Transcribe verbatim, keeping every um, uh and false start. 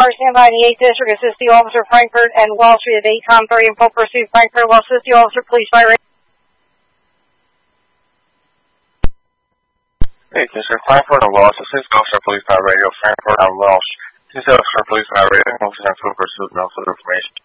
Car standby in the eighth District, assist the officer Frankfurt and Wall Street at eight com thirty in full pursuit. Frankfurt will assist the officer, police fire. eighth District, Frankfurt and Walsh, assist officer, police fire radio, Frankfurt and Walsh. Assist officer, police fire radio, officer in full pursuit, no further information.